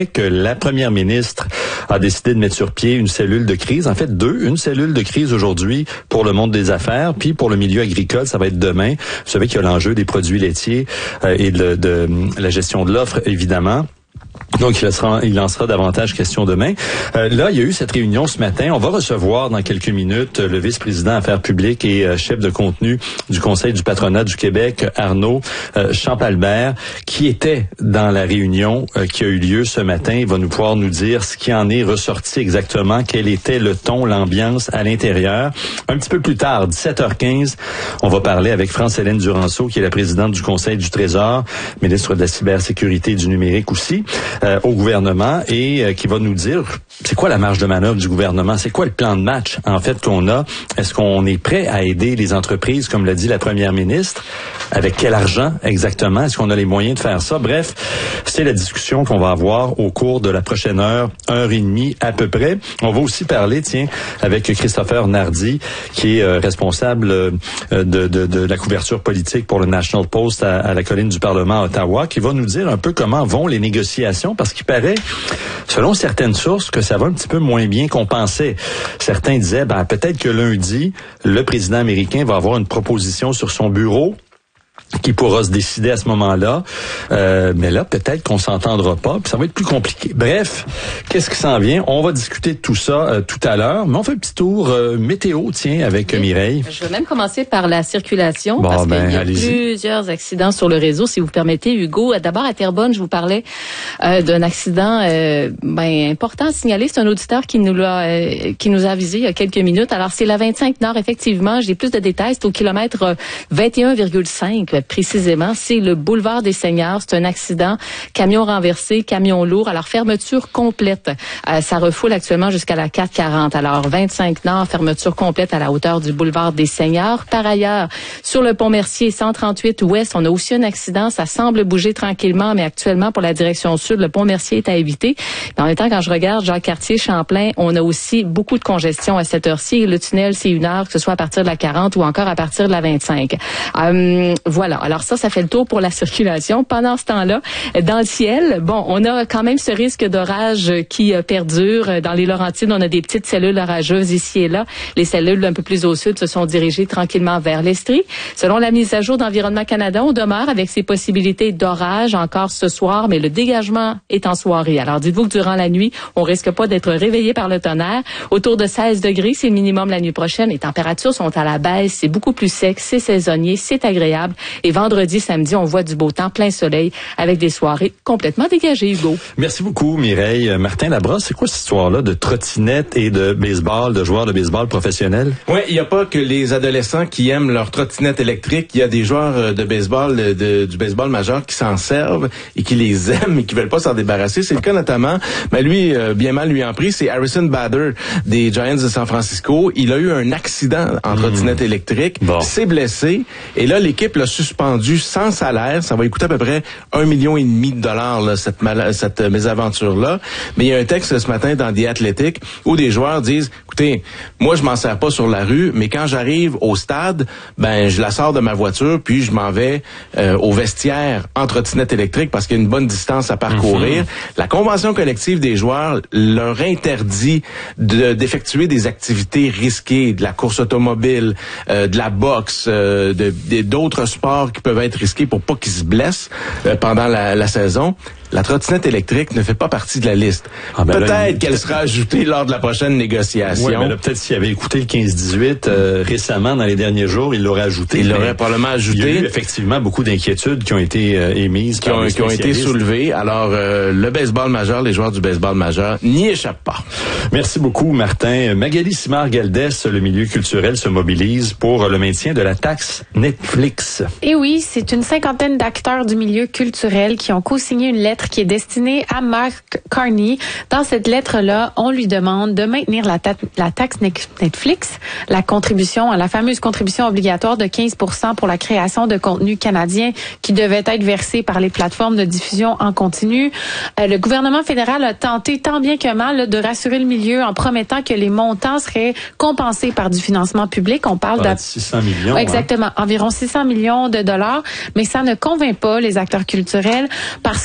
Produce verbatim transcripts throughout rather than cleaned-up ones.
que la première ministre a décidé de mettre sur pied une cellule de crise. En fait, deux. Une cellule de crise aujourd'hui pour le monde des affaires, puis pour le milieu agricole, ça va être demain. Vous savez qu'il y a l'enjeu des produits laitiers euh, et de, de, de la gestion de l'offre, évidemment. Donc, il, sera, il en sera davantage question demain. Euh, là, il y a eu cette réunion ce matin. On va recevoir dans quelques minutes le vice-président Affaires publiques et euh, chef de contenu du Conseil du patronat du Québec, Arnaud euh, Champalbert, qui était dans la réunion euh, qui a eu lieu ce matin. Il va nous pouvoir nous dire ce qui en est ressorti exactement, quel était le ton, l'ambiance à l'intérieur. Un petit peu plus tard, dix-sept heures quinze, on va parler avec France-Hélène Duranceau, qui est la présidente du Conseil du Trésor, ministre de la cybersécurité et du numérique aussi, Euh, au gouvernement et euh, qui va nous dire c'est quoi la marge de manœuvre du gouvernement, c'est quoi le plan de match en fait qu'on a, est-ce qu'on est prêt à aider les entreprises comme l'a dit la première ministre, avec quel argent exactement, est-ce qu'on a les moyens de faire ça, bref, c'est la discussion qu'on va avoir au cours de la prochaine heure, heure et demie à peu près. On va aussi parler, tiens, avec Christopher Nardi qui est euh, responsable euh, de, de, de la couverture politique pour le National Post à, à la colline du Parlement à Ottawa, qui va nous dire un peu comment vont les négociations, parce qu'il paraît, selon certaines sources, que ça va un petit peu moins bien qu'on pensait. Certains disaient, ben peut-être que lundi, le président américain va avoir une proposition sur son bureau qui pourra se décider à ce moment-là. Euh, mais là, peut-être qu'on s'entendra pas, puis ça va être plus compliqué. Bref, qu'est-ce qui s'en vient? On va discuter de tout ça euh, tout à l'heure, mais on fait un petit tour euh, météo, tiens, avec oui. Mireille. Je vais même commencer par la circulation, bon, parce ben, qu'il y a allez-y. plusieurs accidents sur le réseau, si vous permettez, Hugo. D'abord, à Terrebonne, je vous parlais euh, d'un accident euh, ben, important à signaler. C'est un auditeur qui nous l'a euh, qui nous a avisé il y a quelques minutes. Alors, c'est la vingt-cinq Nord, effectivement. J'ai plus de détails. C'est au kilomètre vingt et un virgule cinq. Précisément, c'est le boulevard des Seigneurs. C'est un accident, camion renversé, camion lourd. Alors, fermeture complète. Euh, ça refoule actuellement jusqu'à la quatre quarante. Alors, vingt-cinq Nord, fermeture complète à la hauteur du boulevard des Seigneurs. Par ailleurs, sur le pont Mercier, cent trente-huit Ouest, on a aussi un accident. Ça semble bouger tranquillement, mais actuellement, pour la direction sud, le pont Mercier est à éviter. Mais en même temps, quand je regarde Jacques-Cartier, Champlain, on a aussi beaucoup de congestion à cette heure-ci. Le tunnel, c'est une heure, que ce soit à partir de la quarante ou encore à partir de la vingt-cinq. Euh, voilà. Alors ça, ça fait le tour pour la circulation. Pendant ce temps-là, dans le ciel, bon, on a quand même ce risque d'orage qui euh, perdure. Dans les Laurentides, on a des petites cellules orageuses ici et là. Les cellules un peu plus au sud se sont dirigées tranquillement vers l'Estrie. Selon la mise à jour d'Environnement Canada, on demeure avec ces possibilités d'orage encore ce soir, mais le dégagement est en soirée. Alors dites-vous que durant la nuit, on risque pas d'être réveillé par le tonnerre. Autour de seize degrés, c'est le minimum la nuit prochaine. Les températures sont à la baisse, c'est beaucoup plus sec, c'est saisonnier, c'est agréable. Et vendredi, samedi, on voit du beau temps, plein soleil, avec des soirées complètement dégagées, Hugo. Merci beaucoup, Mireille. Martin Labrosse, c'est quoi cette histoire-là de trottinette et de baseball, de joueurs de baseball professionnels? Oui, il n'y a pas que les adolescents qui aiment leur trottinette électrique. Il y a des joueurs de baseball, de, du baseball majeur qui s'en servent et qui les aiment et qui veulent pas s'en débarrasser. C'est le cas notamment, mais lui, euh, bien mal lui en prie, c'est Harrison Bader des Giants de San Francisco. Il a eu un accident en trottinette mmh. électrique, bon. s'est blessé et là, l'équipe l'a suspendu sans salaire. Ça va lui coûter à peu près un million et demi de dollars, là, cette, mal- cette mésaventure-là. Mais il y a un texte ce matin dans The Athletic où des joueurs disent, écoutez, moi, je m'en sers pas sur la rue, mais quand j'arrive au stade, ben, je la sors de ma voiture, puis je m'en vais euh, au vestiaire en trottinette électrique parce qu'il y a une bonne distance à parcourir. Mm-hmm. La convention collective des joueurs leur interdit de, d'effectuer des activités risquées, de la course automobile, euh, de la boxe, euh, de, de, d'autres sports qui peuvent être risqués pour pas qu'ils se blessent euh, pendant la, la saison. La trottinette électrique ne fait pas partie de la liste. Ah ben peut-être là, il... qu'elle sera ajoutée lors de la prochaine négociation. Oui, mais là, peut-être s'il avait écouté le quinze dix-huit euh, récemment, dans les derniers jours, il l'aurait ajouté. Il l'aurait probablement ajouté. Il y a eu effectivement beaucoup d'inquiétudes qui ont été euh, émises. Qui ont, qui ont été soulevées. Alors, euh, le baseball majeur, les joueurs du baseball majeur n'y échappent pas. Merci beaucoup, Martin. Magali Simard-Galdès, le milieu culturel se mobilise pour le maintien de la taxe Netflix. Et oui, c'est une cinquantaine d'acteurs du milieu culturel qui ont co-signé une lettre qui est destinée à Mark Carney. Dans cette lettre-là, on lui demande de maintenir la, ta- la taxe Netflix, la contribution, la fameuse contribution obligatoire de quinze pour cent pour la création de contenu canadien qui devait être versé par les plateformes de diffusion en continu. Euh, le gouvernement fédéral a tenté tant bien que mal là, de rassurer le milieu en promettant que les montants seraient compensés par du financement public. On parle de six cents millions. Exactement, hein? Environ six cents millions de dollars, mais ça ne convainc pas les acteurs culturels parce que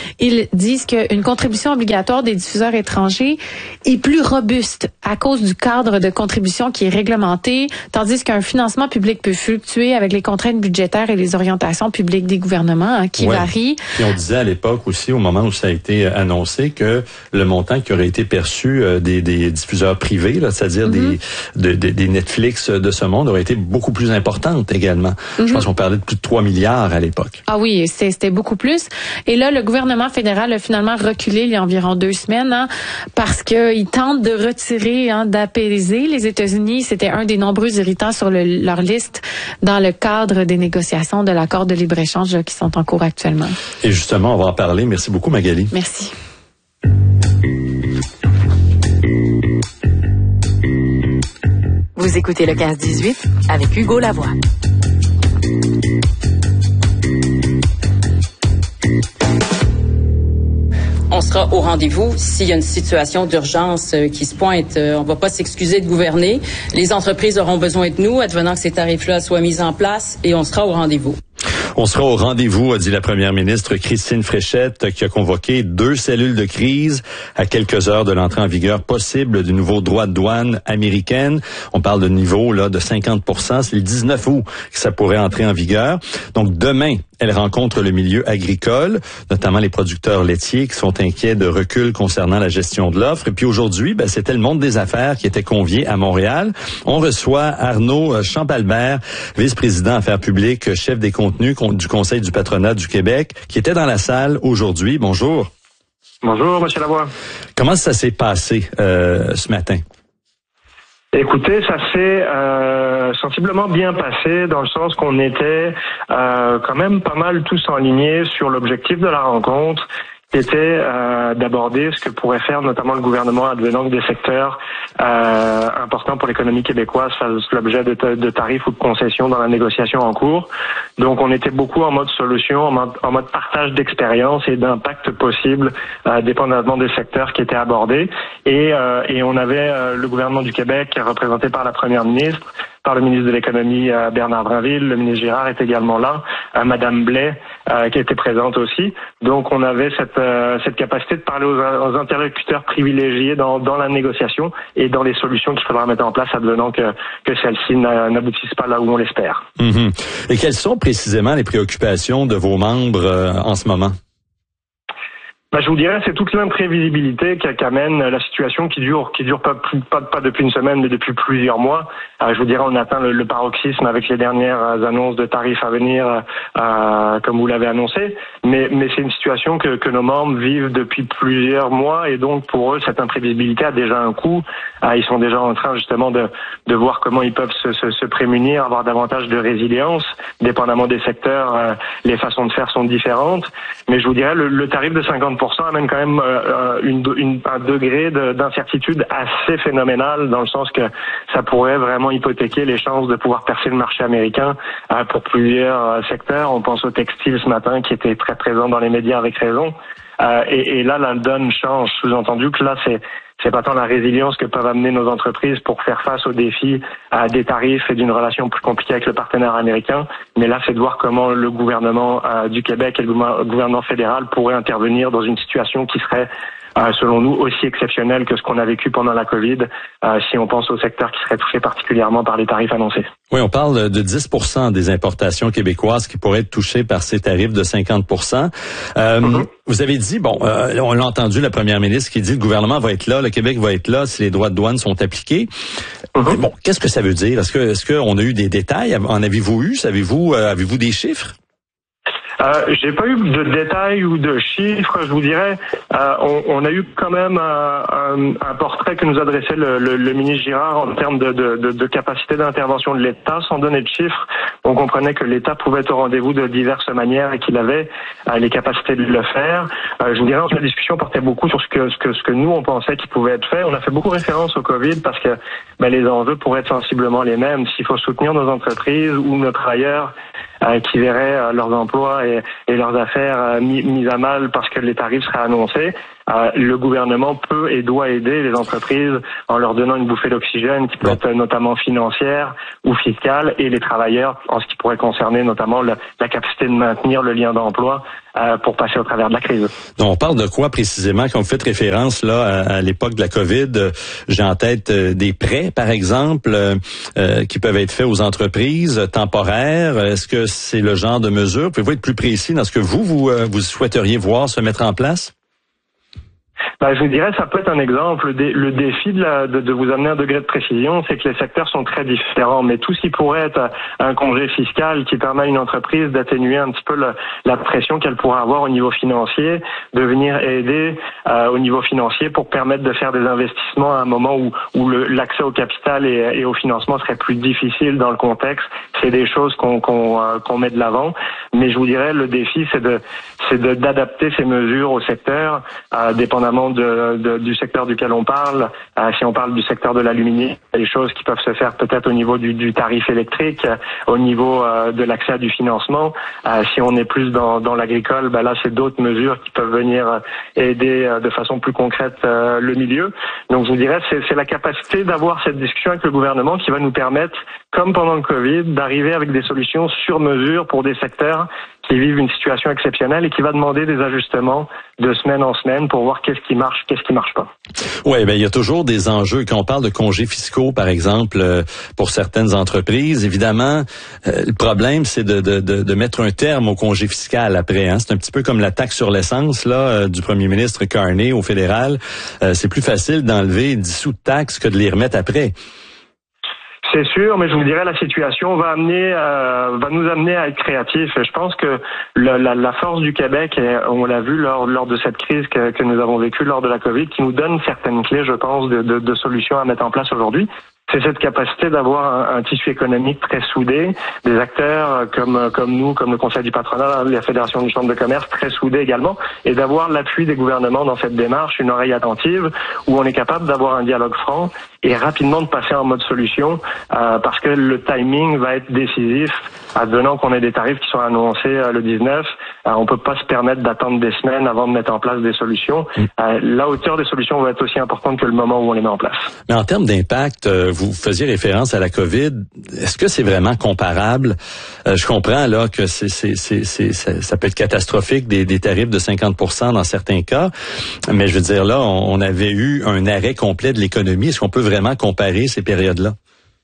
Ils disent qu'une contribution obligatoire des diffuseurs étrangers est plus robuste à cause du cadre de contribution qui est réglementé, tandis qu'un financement public peut fluctuer avec les contraintes budgétaires et les orientations publiques des gouvernements hein, qui ouais. varient. Et on disait à l'époque aussi, au moment où ça a été annoncé, que le montant qui aurait été perçu euh, des, des diffuseurs privés, là, c'est-à-dire mm-hmm. des, de, de, des Netflix de ce monde, aurait été beaucoup plus importante également. Mm-hmm. Je pense qu'on parlait de plus de trois milliards à l'époque. Ah oui, c'était beaucoup plus. Et là, le gouvernement fédéral a finalement reculé il y a environ deux semaines hein, parce qu'il tente de retirer, hein, d'apaiser les États-Unis. C'était un des nombreux irritants sur le, leur liste dans le cadre des négociations de l'accord de libre-échange là, qui sont en cours actuellement. Et justement, on va en parler. Merci beaucoup, Magali. Merci. Vous écoutez le quinze dix-huit avec Hugo Lavoie. On sera au rendez-vous s'il y a une situation d'urgence qui se pointe. On ne va pas s'excuser de gouverner. Les entreprises auront besoin de nous, advenant que ces tarifs-là soient mis en place, et on sera au rendez-vous. On sera au rendez-vous, a dit la première ministre Christine Fréchette, qui a convoqué deux cellules de crise à quelques heures de l'entrée en vigueur possible du nouveau droit de douane américaine. On parle de niveau là de cinquante pour cent. C'est le dix-neuf août que ça pourrait entrer en vigueur. Donc demain, elle rencontre le milieu agricole, notamment les producteurs laitiers qui sont inquiets de recul concernant la gestion de l'offre. Et puis aujourd'hui, ben, c'était le monde des affaires qui était convié à Montréal. On reçoit Arnaud Champalbert, vice-président affaires publiques, chef des contenus du Conseil du patronat du Québec, qui était dans la salle aujourd'hui. Bonjour. Bonjour, M. Lavoie. Comment ça s'est passé euh, ce matin? Écoutez, ça s'est euh, sensiblement bien passé dans le sens qu'on était euh, quand même pas mal tous alignés sur l'objectif de la rencontre, qui était euh, d'aborder ce que pourrait faire notamment le gouvernement advenant que des secteurs euh, importants pour l'économie québécoise fassent l'objet de, de tarifs ou de concessions dans la négociation en cours. Donc on était beaucoup en mode solution, en mode, en mode partage d'expérience et d'impact possible, euh, dépendamment des secteurs qui étaient abordés. Et, euh, et on avait euh, le gouvernement du Québec représenté par la première ministre, par le ministre de l'économie euh, Bernard Drinville, le ministre Girard est également là, euh, Madame Blais euh, qui était présente aussi. Donc on avait cette euh, cette capacité de parler aux, aux interlocuteurs privilégiés dans dans la négociation et dans les solutions qu'il faudra mettre en place advenant que que celles-ci n'aboutissent pas là où on l'espère. Mm-hmm. Et quelles sont précisément les préoccupations de vos membres euh, en ce moment? Ben, je vous dirais, c'est toute l'imprévisibilité qu'amène la situation qui dure, qui dure pas, pas, pas depuis une semaine, mais depuis plusieurs mois. Euh, je vous dirais, on atteint le, le paroxysme avec les dernières annonces de tarifs à venir, euh, comme vous l'avez annoncé. Mais, mais c'est une situation que, que nos membres vivent depuis plusieurs mois, et donc pour eux, cette imprévisibilité a déjà un coût. Euh, ils sont déjà en train justement de, de voir comment ils peuvent se, se, se prémunir, avoir davantage de résilience, dépendamment des secteurs. Euh, les façons de faire sont différentes. Mais je vous dirais, le, le tarif de cinquante pour cent amène quand même euh, une, une, un degré de, d'incertitude assez phénoménal, dans le sens que ça pourrait vraiment hypothéquer les chances de pouvoir percer le marché américain euh, pour plusieurs euh, secteurs. On pense au textile ce matin qui était très présent dans les médias avec raison. Euh, et, et là, la donne change. Sous-entendu que là, c'est c'est pas tant la résilience que peuvent amener nos entreprises pour faire face aux défis à des tarifs et d'une relation plus compliquée avec le partenaire américain, mais là, c'est de voir comment le gouvernement euh, du Québec et le gouvernement fédéral pourraient intervenir dans une situation qui serait, euh, selon nous, aussi exceptionnelle que ce qu'on a vécu pendant la COVID, euh, si on pense au secteur qui serait touché particulièrement par les tarifs annoncés. Oui, on parle de dix pour cent des importations québécoises qui pourraient être touchées par ces tarifs de cinquante pour cent. Euh, mm-hmm. Vous avez dit, bon, euh, on l'a entendu, la première ministre qui dit le gouvernement va être là, le Québec va être là si les droits de douane sont appliqués. Mm-hmm. Bon, qu'est-ce que ça veut dire? Est-ce que, est-ce qu'on a eu des détails? En avez-vous eu? Savez-vous, euh, avez-vous des chiffres? Euh, j'ai pas eu de détails ou de chiffres, je vous dirais. Euh, on, on a eu quand même un, un, un portrait que nous adressait le, le, le ministre Girard en termes de, de, de, de capacité d'intervention de l'État, sans donner de chiffres. On comprenait que l'État pouvait être au rendez-vous de diverses manières et qu'il avait euh, les capacités de le faire. Euh, je vous dirais, la discussion portait beaucoup sur ce que, ce que, ce que nous on pensait qu'il pouvait être fait. On a fait beaucoup référence au Covid parce que ben, les enjeux pourraient être sensiblement les mêmes. S'il faut soutenir nos entreprises ou nos travailleurs euh, qui verraient euh, leurs emplois et, et leurs affaires euh, mis, mis à mal parce que les tarifs seraient annoncés, euh, le gouvernement peut et doit aider les entreprises en leur donnant une bouffée d'oxygène qui peut être notamment financière ou fiscale, et les travailleurs en ce qui pourrait concerner notamment le, la capacité de maintenir le lien d'emploi euh, pour passer au travers de la crise. Donc, on parle de quoi précisément quand vous faites référence là à, à l'époque de la COVID? Euh, j'ai en tête euh, des prêts, par exemple, euh, euh, qui peuvent être faits aux entreprises euh, temporaires. Est-ce que c'est le genre de mesure? Pouvez-vous être plus précis dans ce que vous, vous, euh, vous souhaiteriez voir se mettre en place? Ben, je vous dirais, ça peut être un exemple. Le défi de, la, de, de vous amener un degré de précision, c'est que les secteurs sont très différents. Mais tout ce qui pourrait être un congé fiscal qui permet à une entreprise d'atténuer un petit peu la, la pression qu'elle pourrait avoir au niveau financier, de venir aider euh, au niveau financier pour permettre de faire des investissements à un moment où, où le, l'accès au capital et, et au financement serait plus difficile dans le contexte. C'est des choses qu'on, qu'on, euh, qu'on met de l'avant. Mais je vous dirais, le défi, c'est de, c'est de, d'adapter ces mesures au secteur, euh, dépendamment De, de, du secteur duquel on parle. Euh, si on parle du secteur de l'aluminium, il y a des choses qui peuvent se faire peut-être au niveau du, du tarif électrique, euh, au niveau euh, de l'accès à du financement. Euh, si on est plus dans, dans l'agricole, ben là, c'est d'autres mesures qui peuvent venir euh, aider euh, de façon plus concrète euh, le milieu. Donc, je vous dirais, c'est, c'est la capacité d'avoir cette discussion avec le gouvernement qui va nous permettre, comme pendant le Covid, d'arriver avec des solutions sur mesure pour des secteurs qui vivent une situation exceptionnelle et qui va demander des ajustements de semaine en semaine pour voir qu'est-ce qui marche, qu'est-ce qui marche pas. Oui, ben il y a toujours des enjeux. Quand on parle de congés fiscaux, par exemple, euh, pour certaines entreprises, évidemment, euh, le problème, c'est de, de, de, de mettre un terme au congé fiscal après. Hein. C'est un petit peu comme la taxe sur l'essence là euh, du premier ministre Carney au fédéral. Euh, c'est plus facile d'enlever dix sous de taxes que de les remettre après. C'est sûr, mais je vous dirais, la situation va amener, euh, va nous amener à être créatifs. Je pense que la, la, la force du Québec, et on l'a vu lors, lors de cette crise que, que nous avons vécue lors de la COVID, qui nous donne certaines clés, je pense, de, de, de solutions à mettre en place aujourd'hui. C'est cette capacité d'avoir un, un tissu économique très soudé, des acteurs comme comme nous, comme le Conseil du patronat, la Fédération des chambres de commerce, très soudés également, et d'avoir l'appui des gouvernements dans cette démarche, une oreille attentive, où on est capable d'avoir un dialogue franc et rapidement de passer en mode solution, euh, parce que le timing va être décisif, advenant qu'on ait des tarifs qui sont annoncés euh, le dix-neuf. Euh, on peut pas se permettre d'attendre des semaines avant de mettre en place des solutions. Euh, la hauteur des solutions va être aussi importante que le moment où on les met en place. Mais en termes d'impact, euh, vous faisiez référence à la COVID. Est-ce que c'est vraiment comparable? Euh, je comprends là que c'est, c'est, c'est, c'est, ça, ça peut être catastrophique, des, des tarifs de cinquante pour cent dans certains cas. Mais je veux dire, là, on, on avait eu un arrêt complet de l'économie. Est-ce qu'on peut vraiment comparer ces périodes-là?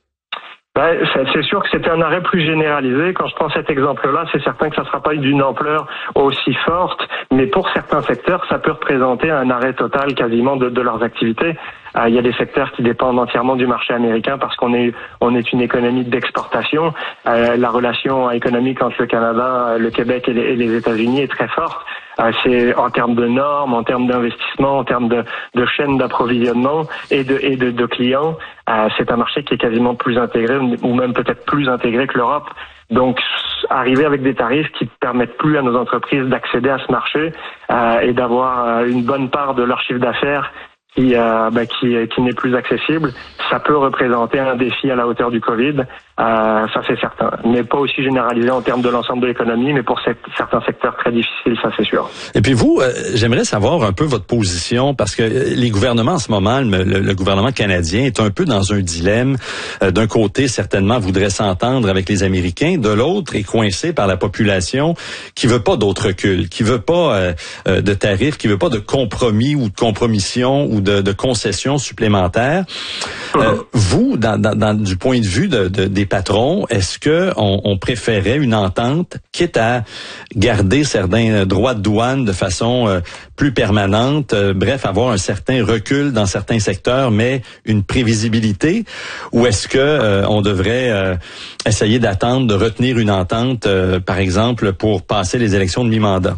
Ben, c'est sûr que c'était un arrêt plus généralisé. Quand je prends cet exemple-là, c'est certain que ça ne sera pas d'une ampleur aussi forte, mais pour certains secteurs, ça peut représenter un arrêt total quasiment de, de leurs activités. Euh, il y a des secteurs qui dépendent entièrement du marché américain parce qu'on est on est une économie d'exportation. Euh, la relation économique entre le Canada, le Québec et les, et les États-Unis est très forte. Euh, c'est en termes de normes, en termes d'investissement, en termes de, de chaînes d'approvisionnement et de et de, de clients. Euh, c'est un marché qui est quasiment plus intégré ou même peut-être plus intégré que l'Europe. Donc, arriver avec des tarifs qui permettent plus à nos entreprises d'accéder à ce marché euh, et d'avoir euh, une bonne part de leur chiffre d'affaires qui, euh, ben, qui, qui n'est plus accessible, ça peut représenter un défi à la hauteur du Covid, euh, ça c'est certain. Mais pas aussi généralisé en termes de l'ensemble de l'économie, mais pour cette, certains secteurs très difficiles, ça c'est sûr. Et puis vous, euh, j'aimerais savoir un peu votre position, parce que les gouvernements en ce moment, le, le, le gouvernement canadien est un peu dans un dilemme. Euh, d'un côté, certainement, voudrait s'entendre avec les Américains, de l'autre, est coincé par la population qui veut pas d'autres reculs, qui veut pas euh, euh, de tarifs, qui veut pas de compromis ou de compromission ou de, de concessions supplémentaires. Euh, vous, dans, dans, dans, du point de vue de, de, des patrons, est-ce que on, on préférait une entente, quitte à garder certains droits de douane de façon euh, plus permanente, euh, bref, avoir un certain recul dans certains secteurs, mais une prévisibilité, ou est-ce que euh, on devrait euh, essayer d'attendre, de retenir une entente, euh, par exemple, pour passer les élections de mi-mandat?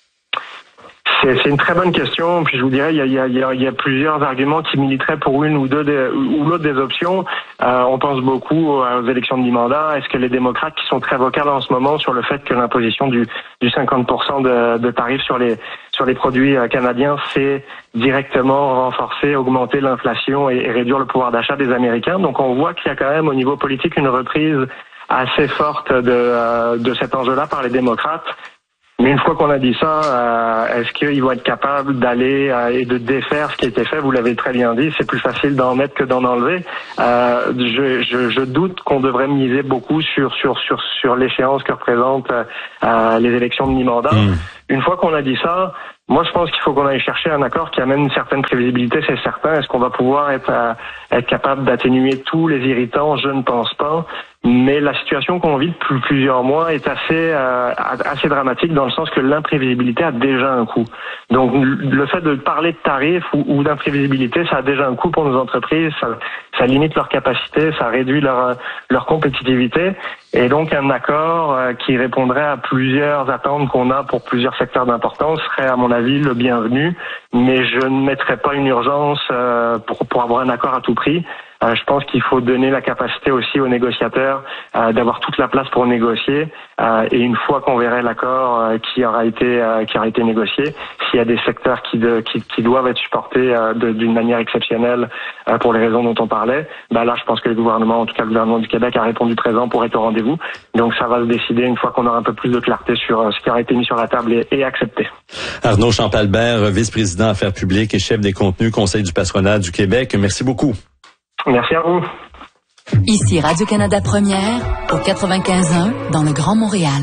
C'est, c'est une très bonne question. Puis je vous dirais, il y a, il y a, il y a plusieurs arguments qui militeraient pour une ou deux des, ou l'autre des options. Euh, on pense beaucoup aux élections de mi-mandat. Est-ce que les démocrates qui sont très vocales en ce moment sur le fait que l'imposition du, du cinquante pour cent de, de tarifs sur les sur les produits canadiens, c'est directement renforcer, augmenter l'inflation et, et réduire le pouvoir d'achat des Américains. Donc on voit qu'il y a quand même au niveau politique une reprise assez forte de, de cet enjeu-là par les démocrates. Mais une fois qu'on a dit ça, euh, est-ce qu'ils vont être capables d'aller euh, et de défaire ce qui a été fait? Vous l'avez très bien dit, c'est plus facile d'en mettre que d'en enlever. Euh, je, je, je doute qu'on devrait miser beaucoup sur sur sur sur l'échéance que représentent euh, les élections de mi-mandat. Mmh. Une fois qu'on a dit ça, moi je pense qu'il faut qu'on aille chercher un accord qui amène une certaine prévisibilité, c'est certain. Est-ce qu'on va pouvoir être euh, être capable d'atténuer tous les irritants? Je ne pense pas. Mais la situation qu'on vit depuis plusieurs mois est assez euh, assez dramatique dans le sens que l'imprévisibilité a déjà un coût. Donc le fait de parler de tarifs ou, ou d'imprévisibilité, ça a déjà un coût pour nos entreprises, ça, ça limite leur capacité, ça réduit leur leur compétitivité. Et donc un accord euh, qui répondrait à plusieurs attentes qu'on a pour plusieurs secteurs d'importance serait à mon avis le bienvenu. Mais je ne mettrais pas une urgence euh, pour pour avoir un accord à tout prix. Euh, je pense qu'il faut donner la capacité aussi aux négociateurs euh, d'avoir toute la place pour négocier. Euh, et une fois qu'on verrait l'accord euh, qui aura été euh, qui aura été négocié, s'il y a des secteurs qui, de, qui, qui doivent être supportés euh, de, d'une manière exceptionnelle euh, pour les raisons dont on parlait, bah là je pense que le gouvernement, en tout cas le gouvernement du Québec, a répondu présent pour être au rendez-vous. Donc ça va se décider une fois qu'on aura un peu plus de clarté sur euh, ce qui aura été mis sur la table et, et accepté. Arnaud Champalbert, vice-président Affaires publiques et chef des contenus Conseil du patronat du Québec. Merci beaucoup. Merci à vous. Ici Radio-Canada Première, au quatre-vingt-quinze un, dans le Grand Montréal.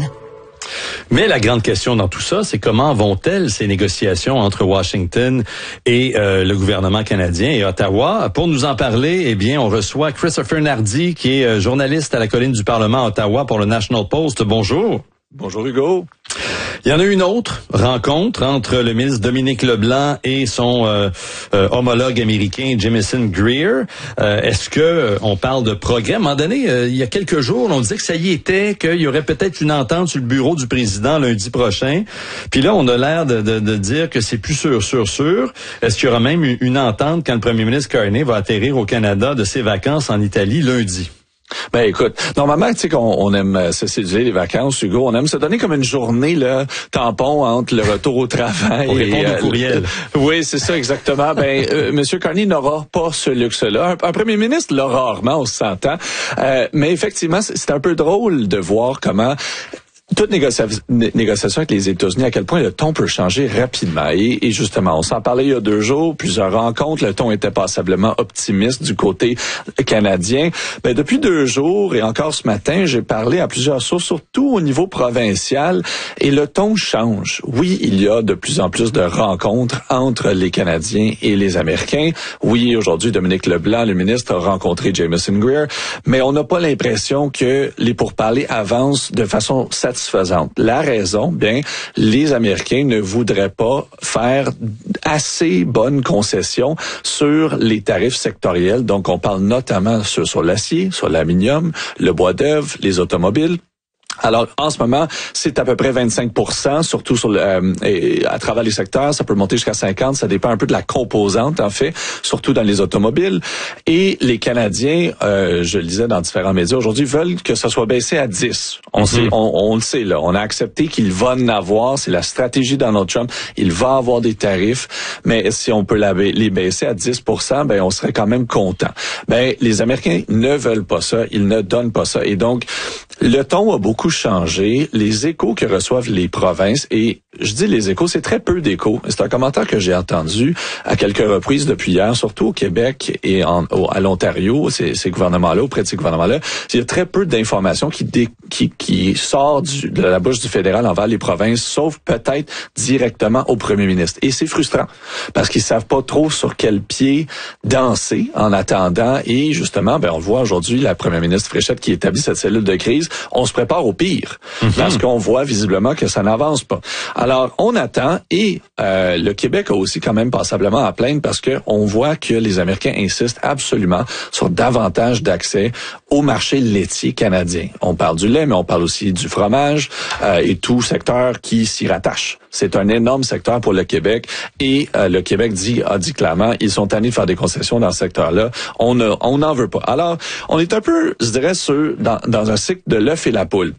Mais la grande question dans tout ça, c'est comment vont-elles ces négociations entre Washington et euh, le gouvernement canadien et Ottawa? Pour nous en parler, eh bien, on reçoit Christopher Nardi, qui est journaliste à la colline du Parlement à Ottawa pour le National Post. Bonjour. Bonjour Hugo. Il y en a une autre rencontre entre le ministre Dominique Leblanc et son euh, euh, homologue américain Jamieson Greer. Euh, est-ce que euh, on parle de progrès? À un moment donné, euh, il y a quelques jours, on disait que ça y était, qu'il y aurait peut-être une entente sur le bureau du président lundi prochain. Puis là, on a l'air de, de, de dire que c'est plus sûr, sûr, sûr. Est-ce qu'il y aura même une, une entente quand le premier ministre Carney va atterrir au Canada de ses vacances en Italie lundi? Ben écoute, normalement, tu sais qu'on on aime se séduire les vacances, Hugo. On aime se donner comme une journée là, tampon entre le retour au travail. On et répond euh, au courriel. Oui, c'est ça exactement. Ben, euh, Monsieur Carney n'aura pas ce luxe-là. Un, un premier ministre l'a rarement, on s'entend. Euh, mais effectivement, c'est, c'est un peu drôle de voir comment toute négocia- négociation avec les États-Unis, à quel point le ton peut changer rapidement. Et, et justement, on s'en parlait il y a deux jours, plusieurs rencontres, le ton était passablement optimiste du côté canadien. Ben, depuis deux jours et encore ce matin, j'ai parlé à plusieurs sources, surtout au niveau provincial, et le ton change. Oui, il y a de plus en plus de rencontres entre les Canadiens et les Américains. Oui, aujourd'hui, Dominique Leblanc, le ministre, a rencontré Jamieson Greer, mais on n'a pas l'impression que les pourparlers avancent de façon satisfaisante. Satisfaisante. La raison, bien, les Américains ne voudraient pas faire assez bonnes concessions sur les tarifs sectoriels. Donc, on parle notamment sur, sur l'acier, sur l'aluminium, le bois d'œuvre, les automobiles. Alors, en ce moment, c'est à peu près vingt-cinq pour cent, surtout sur le, euh, et à travers les secteurs. Ça peut monter jusqu'à cinquante. Ça dépend un peu de la composante, en fait, surtout dans les automobiles. Et les Canadiens, euh, je le disais dans différents médias aujourd'hui, veulent que ça soit baissé à dix. On mm-hmm. sait, on, on le sait, là. On a accepté qu'il va en avoir. C'est la stratégie Donald Trump. Il va avoir des tarifs. Mais si on peut la, les baisser à dix pour cent, ben, on serait quand même content. Ben, les Américains ne veulent pas ça. Ils ne donnent pas ça. Et donc, le ton a beaucoup changé, les échos que reçoivent les provinces, et je dis les échos, c'est très peu d'échos. C'est un commentaire que j'ai entendu à quelques reprises depuis hier, surtout au Québec et en, au, à l'Ontario, ces, ces gouvernements-là, auprès de ces gouvernements-là. Il y a très peu d'informations qui, dé, qui, qui sort du, de la bouche du fédéral envers les provinces, sauf peut-être directement au premier ministre. Et c'est frustrant, parce qu'ils savent pas trop sur quel pied danser en attendant. Et justement, ben on le voit aujourd'hui, la première ministre Fréchette qui établit cette cellule de crise, on se prépare au pire, mm-hmm. parce qu'on voit visiblement que ça n'avance pas. Alors, on attend, et euh, le Québec a aussi quand même passablement à plaindre, parce que on voit que les Américains insistent absolument sur davantage d'accès au marché laitier canadien. On parle du lait, mais on parle aussi du fromage euh, et tout secteur qui s'y rattache. C'est un énorme secteur pour le Québec, et euh, le Québec dit a dit clairement, ils sont tannés de faire des concessions dans ce secteur-là. On ne, on n'en veut pas. Alors, on est un peu, je dirais, sur, dans, dans un cycle de l'œuf et la poule.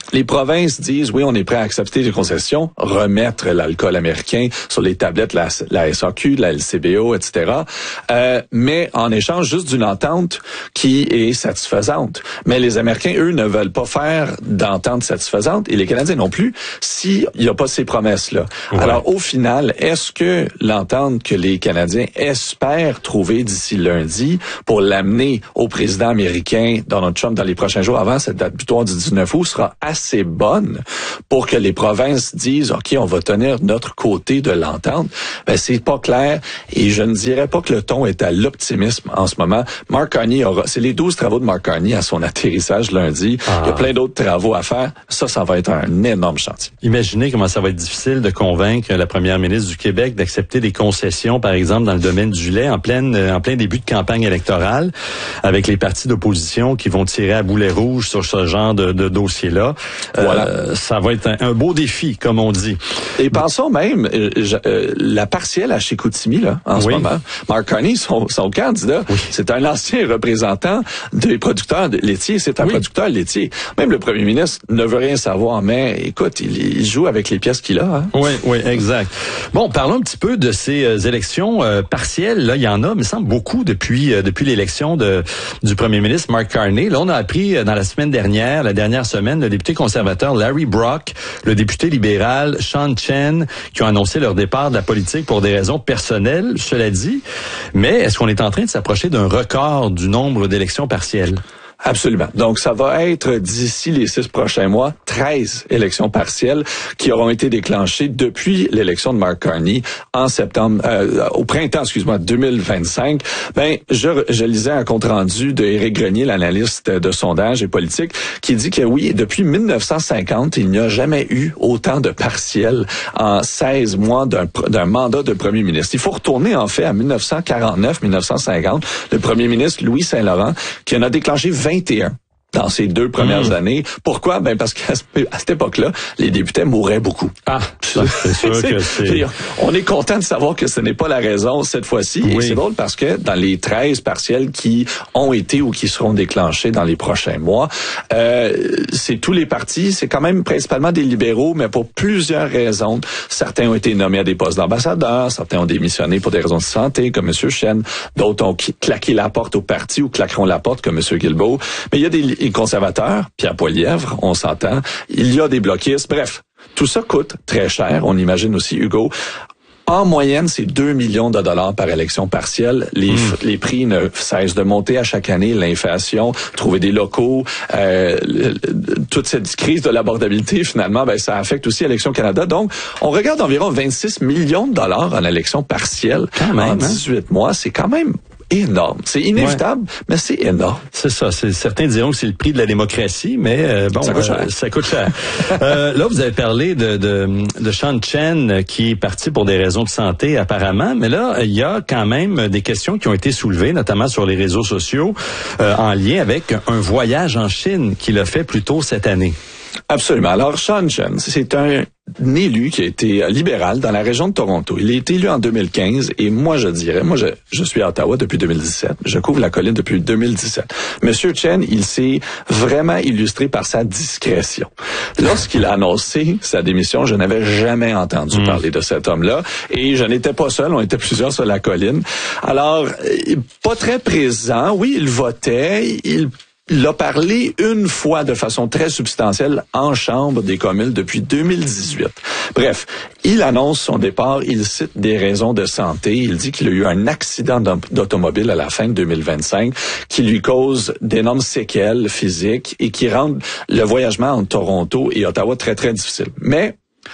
Les provinces disent, oui, on est prêt à accepter les concessions, remettre l'alcool américain sur les tablettes, la, la S A Q, la L C B O, et cetera. Euh, mais en échange juste d'une entente qui est satisfaisante. Mais les Américains, eux, ne veulent pas faire d'entente satisfaisante, et les Canadiens non plus, s'il n'y a pas ces promesses-là. Ouais. Alors, au final, est-ce que l'entente que les Canadiens espèrent trouver d'ici lundi pour l'amener au président américain Donald Trump dans les prochains jours avant cette date butoir du dix-neuf août sera assez bonne pour que les provinces disent, OK, on va tenir notre côté de l'entente? Ben, c'est pas clair, et je ne dirais pas que le ton est à l'optimisme en ce moment. Mark Carney aura, c'est les douze travaux de Mark Carney à son atterrissage lundi. Ah. Il y a plein d'autres travaux à faire. Ça, ça va être un énorme chantier. Imaginez comment ça va être difficile de convaincre la première ministre du Québec d'accepter des concessions, par exemple, dans le domaine du lait, en pleine, en plein début de campagne électorale, avec les partis d'opposition qui vont tirer à boulet rouge sur ce genre de, de dossier-là. Voilà. Euh, ça va être un, un beau défi, comme on dit. Et pensons même, euh, euh, la partielle à Chicoutimi, là, en ce oui. moment, Mark Carney, son, son candidat, oui. c'est un ancien représentant des producteurs de laitiers, c'est un oui. producteur laitier. Même le premier ministre ne veut rien savoir, mais écoute, il, il joue avec les pièces qu'il a. Hein? Oui, oui, exact. Bon, parlons un petit peu de ces euh, élections euh, partielles. Là, il y en a, il me semble, beaucoup depuis euh, depuis l'élection de du premier ministre Mark Carney. Là, on a appris euh, dans la semaine dernière, la dernière semaine, le député conservateur Larry Brock, le député libéral Sean Chen, qui ont annoncé leur départ de la politique pour des raisons personnelles, cela dit. Mais est-ce qu'on est en train de s'approcher d'un record du nombre d'élections partielles? Absolument. Donc, ça va être d'ici les six prochains mois, treize élections partielles qui auront été déclenchées depuis l'élection de Mark Carney en septembre, euh, au printemps, excuse-moi, deux mille vingt-cinq. Ben, je, je lisais un compte-rendu de Éric Grenier, l'analyste de sondage et politique, qui dit que oui, depuis mille neuf cent cinquante, il n'y a jamais eu autant de partiels en seize mois d'un, d'un mandat de premier ministre. Il faut retourner, en fait, à mille neuf cent quarante-neuf mille neuf cent cinquante, le premier ministre Louis Saint-Laurent, qui en a déclenché vingt et un dans ces deux premières mmh. années. Pourquoi? Ben parce qu'à à cette époque-là, les députés mouraient beaucoup. Ah, c'est sûr que c'est... On est content de savoir que ce n'est pas la raison cette fois-ci. Oui. Et c'est drôle parce que dans les treize partiels qui ont été ou qui seront déclenchés dans les prochains mois, euh, c'est tous les partis, c'est quand même principalement des libéraux, mais pour plusieurs raisons. Certains ont été nommés à des postes d'ambassadeurs, certains ont démissionné pour des raisons de santé, comme M. Chen, d'autres ont claqué la porte au parti ou claqueront la porte, comme M. Guilbeault. Mais il y a des les conservateurs, Pierre Poilievre, on s'entend, il y a des bloquistes, bref, tout ça coûte très cher, on imagine aussi, Hugo. En moyenne, c'est deux millions de dollars par élection partielle. Les, mmh. les prix ne cessent de monter à chaque année. L'inflation, trouver des locaux, euh, toute cette crise de l'abordabilité, finalement, ben ça affecte aussi Élections Canada. Donc, on regarde environ vingt-six millions de dollars en élection partielle en dix-huit mois. C'est quand même énorme. C'est inévitable, ouais. mais c'est énorme. C'est ça. C'est, certains diront que c'est le prix de la démocratie, mais euh, bon, ça coûte cher. Euh, ça coûte cher. euh, là, vous avez parlé de, de, de Sean Chen qui est parti pour des raisons de santé apparemment, mais là, il y a quand même des questions qui ont été soulevées, notamment sur les réseaux sociaux, euh, en lien avec un voyage en Chine qu'il a fait plus tôt cette année. Absolument. Alors, Sean Chen, c'est un élu qui a été libéral dans la région de Toronto. Il a été élu en deux mille quinze et moi, je dirais, moi, je, je suis à Ottawa depuis deux mille dix-sept. Je couvre la colline depuis deux mille dix-sept. Monsieur Chen, il s'est vraiment illustré par sa discrétion. Lorsqu'il a annoncé sa démission, je n'avais jamais entendu mmh. parler de cet homme-là et je n'étais pas seul, on était plusieurs sur la colline. Alors, pas très présent. Oui, il votait, il Il a parlé une fois de façon très substantielle en Chambre des communes depuis deux mille dix-huit. Bref, il annonce son départ, il cite des raisons de santé, il dit qu'il a eu un accident d'automobile à la fin de deux mille vingt-cinq qui lui cause d'énormes séquelles physiques et qui rend le voyagement entre Toronto et Ottawa très, très difficile. Mais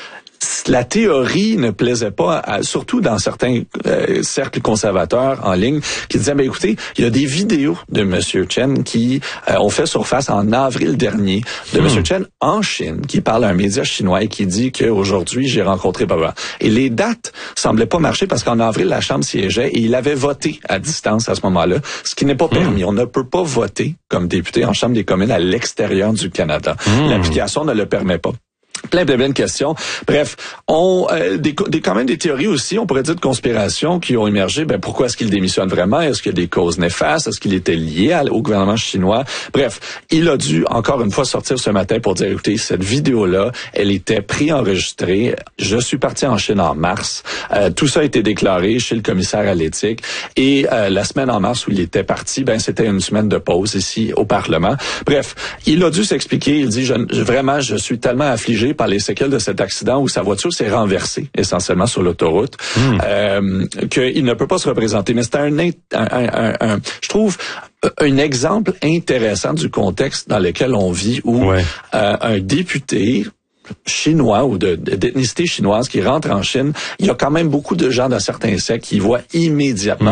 la théorie ne plaisait pas, à, surtout dans certains euh, cercles conservateurs en ligne, qui disaient, ben écoutez, il y a des vidéos de M. Chen qui euh, ont fait surface en avril dernier, de mmh. M. Chen en Chine, qui parle à un média chinois et qui dit qu'aujourd'hui, j'ai rencontré Baba. Et les dates semblaient pas marcher parce qu'en avril, la Chambre siégeait et il avait voté à distance à ce moment-là, ce qui n'est pas permis. Mmh. On ne peut pas voter comme député en Chambre des communes à l'extérieur du Canada. Mmh. L'application ne le permet pas. Plein, plein, plein de questions. Bref, on euh, des, des quand même des théories aussi, on pourrait dire de conspiration qui ont émergé. Ben pourquoi est-ce qu'il démissionne vraiment? Est-ce qu'il y a des causes néfastes? Est-ce qu'il était lié à, au gouvernement chinois? Bref, il a dû encore une fois sortir ce matin pour dire, écoutez, cette vidéo-là, elle était pré-enregistrée. Je suis parti en Chine en mars. Euh, tout ça a été déclaré chez le commissaire à l'éthique. Et euh, la semaine en mars où il était parti, ben c'était une semaine de pause ici au Parlement. Bref, il a dû s'expliquer. Il dit, je, je, vraiment, je suis tellement affligé par les séquelles de cet accident où sa voiture s'est renversée essentiellement sur l'autoroute, mmh. euh, qu'il ne peut pas se représenter. Mais c'est un, un, un, un, je trouve, un exemple intéressant du contexte dans lequel on vit où ouais. euh, un député chinois ou de, d'ethnicité chinoise qui rentre en Chine, il y a quand même beaucoup de gens d'un certain sexe qui voient immédiatement